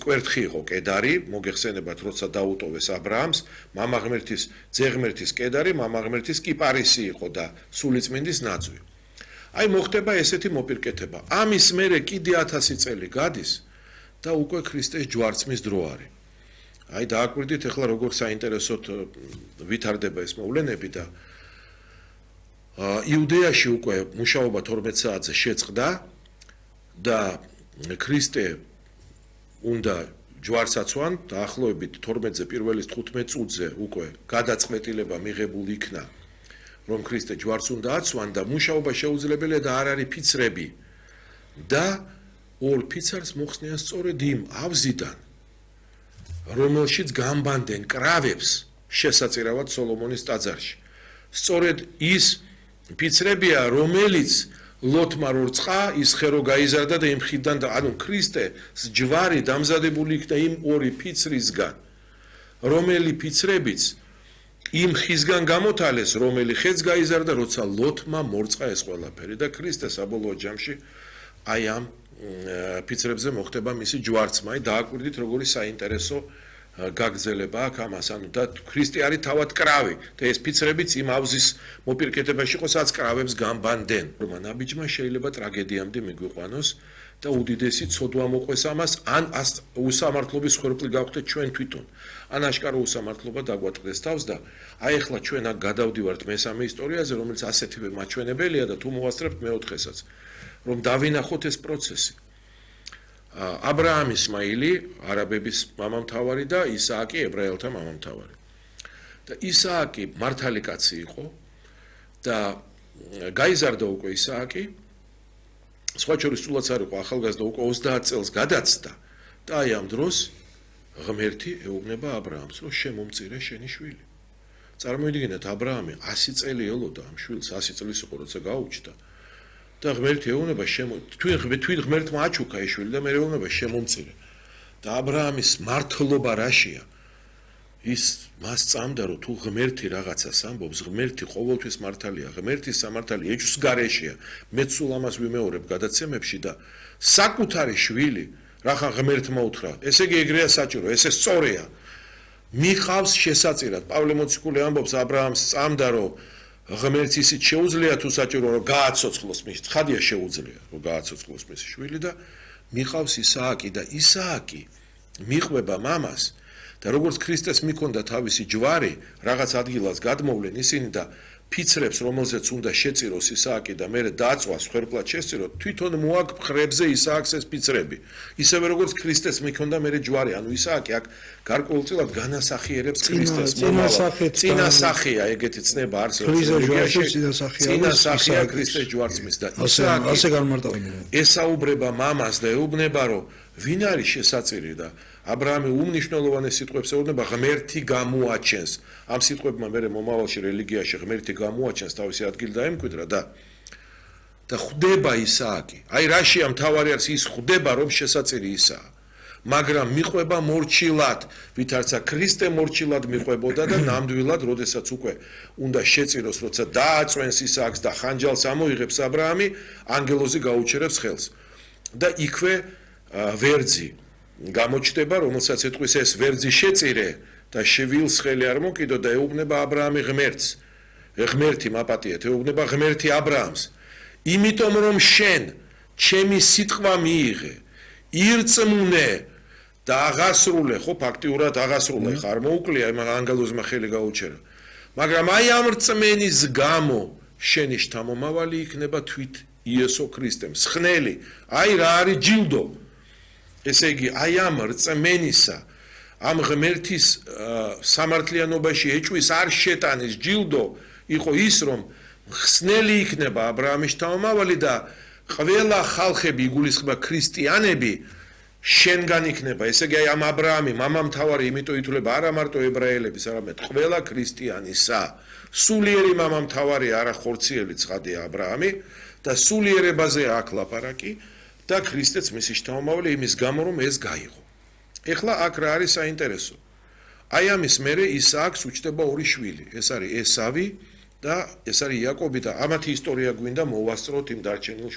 კვერთხი იყო კედარი, მოგეხსენებათ, როცა დაუტოვეს აბრაამს, მამა ღმერთის, ძე ღმერთის კედარი, მამა ღმერთის კიპარისი იყო და სულიწმინდის ნაძვი. აი მოხდება ესეთი მოპირკეთება. ამის მერე კიდე 1000 წელი გადის და უკვე ქრისტეს ჯვარცმის დრო არის. აი დააკვირდით ახლა როგორ საინტერესოდ ვითარდება ეს მოვლენები და იუდეაში უკვე მუშაობა 12 საათზე შეწყდა და ქრისტე უნდა ჯვარცაცვან დაახლოებით 12-ზე პირველის 15 წუთზე უკვე გადაწყვეტილება მიღებული იქნა რომ ქრისტე ჯვარს უნდა აცვან და მუშაობა შეუძლებელია და არ არის ფიცრები და ორ ფიცარს მოხსნიან სწორედ იმ ავზიდან რომელშიც გამბანდნენ კრავებს შესაწირავად სოლომონის ტაძარში სწორედ ის ფიცრებია რომელიც ლოთმა როწყა ის ხერო გაიზარდა და იმ ხიდან ანუ ქრისტეს ჯვარი დამზადებული იქნა იმ ორი ფიცრისგან რომელი ფიცრებიც იმ ხისგან გამოთალეს რომელი ხეც გაიზარდა როცა ლოთმა მორწყა ეს ყველაფერი და ქრისტე საბოლოო ჯამში აი ამ ფიცრებზე მოხდება მისი ჯვარცმა აი დააკვირდით როგორი საინტერესო გაგრძელება აქ ამას ანუ და ქრისტე არის თავად კრავი და ეს ფიცრებიც იმ ავზის მოპირკეთებაში იყო სადაც კრავებს გამბანდნენ რომ ნაბიჯმა შეიძლება ტრაგედიამდე მიგვიყვანოს და უდიდესი ცოდვა მოყვეს ამას ან უსამართლობის ხორბლი გავხდეთ ჩვენ თვითონ ან აშკარა უსამართლობა დაგვატყდეს თავს და აი ახლა ჩვენ აქ გადავდივართ მესამე ისტორიაზე რომელიც ასეთივე მაჩვენებელია და თუ მოვასწრებთ მეოთხესაც რომ დავინახოთ ეს პროცესი აბრაამ ისმაილი არაბების მამამთავარი და ისააკი ებრაელთა მამამთავარი და ისააკი მართალი კაცი იყო და გაიზარდა უკვე ისააკი სხვა შორის სულაც არ იყო ახალგაზრდა უკვე 30 წელს გადაცდა და აი ამ დროს ღმერთი ეუბნება აბრაამს რომ შემომწირე შენი შვილი წარმოიდგინეთ აბრაამი 100 წელი ელოდა ამ შვილს 100 წლის იყო როცა გაუჩნდა და ღმერთი ეუბნება თვით ღმერთმა აჩუქა ეს შვილი და მე ეუბნება შემომწირე და აბრაამის მართლობა რაშია ის მას წამდა რომ თუ ღმერთი რაღაცას ამბობს ღმერთი ყოველთვის მართალია ღმერთის სამართალი ეჭვს გარეშეა მეც სულ ამას ვიმეორებ გადაცემებში და საკუთარი შვილი რახან ღმერთმა უთხრა ესე იგი ეგრეა საჭირო ესე სწორია მიხავს შესაწირად პავლე მოციქული ამბობს აბრაამს წამდა რომ ღმერთს ისიც შეუძლია თუ საჭირო რომ გააცოცხლოს მის ცხადია შეუძლია რომ გააცოცხლოს მისი შვილი და მიყავს ისააკი და ისააკი მიყვება მამას და როგორც ქრისტეს მიქონდა თავისი ჯვარი რაღაც ადგილას გადმოვლენ ისინი და ფიცრებს რომელზეც უნდა შეწიროს ისააკი და მერე დააწვას ხერხლად შესწიროთ თვითონ მოაქვს ხრებზე ისააკს ეს ფიცრები ისევე როგორც ქრისტეს მიქონდა მერე ჯვარი ანუ ისააკი აქ გარკვეულწილად განასახიერებს ქრისტეს წინასახია ეგეთი ცნება არსებობს წინასახია ქრისტეს ჯვარცმის და ისააკი ასე განმარტავდა ესაუბრება მამას და ეუბნება რომ ვინ არის შესაწირი და აბრაამი უმნიშვნელოვანეს სიტყვებს ეუბნება ღმერთი გამოაჩენს ამ სიტყვებმა მერე მომავალში რელიგიაში ღმერთი გამოაჩენს თავისი ადგილი დაემკვიდრა და ხვდება ისააკი აი რაშია მთავარი არის ის ხვდება რომ შესაწირი ისაა მაგრამ მიყვება მორჩილად ვითარცა ქრისტე მორჩილად მიყვებოდა და ნამდვილად როდესაც უკვე უნდა შეწიროს როცა დააწვენს ისააკს და ხანჯალს ამოიღებს აბრაამი ანგელოზი გაუჩერებს ხელს და იქვე ვერძი გამოჩნდება რომელსაც ეთქვის ეს ვერძი შეწირე და შევილს ხელი არ მოკიდო და ეუბნება აბრაამი ღმერთს ღმერთი მაპატიეთ ეუბნება ღმერთი აბრაამს იმიტომ რომ შენ ჩემი სიტყვა მიიღე ირწმუნე და აღასრულე ხო ფაქტიურად აღასრულე ხარ მოუკლია იმ ანგელოზმა ხელი გაუჩერა მაგრამ აი ამ რწმენის გამო შენი შთამომავალი იქნება თვით იესო ქრისტემ სხნელი აი რა არის ჯილდო ესე იგი აი ამ რწმენისა ამ ღმერთის სამართლიანობაში ეჭვის არ შეტანის ჯილდო იყო ის რომ ხსნელი იქნება აბრაამის შთამომავალი და ყველა ხალხები იგულისხმება ქრისტიანები შენგან იქნება ესე იგი აი ამ აბრაამი მამამთავარი იმიტომ ითვლება არა მარტო ებრაელების არამედ ყველა ქრისტიანისა სულიერი მამამთავარი არა ხორციელი ცხადია აბრაამი და სულიერებაზე აქ ლაპარაკი და ქრისტეც მისი შთამომავალი იმის გამო რომ ეს გაიღო. ეხლა აქ რა არის საინტერესო? აი ამის მერე ისააკს უჩნდება ორი შვილი. ეს არის ესავი და ეს არის იაკობი და ამათი ისტორია გვინდა მოვასწროთ იმ დარჩენილ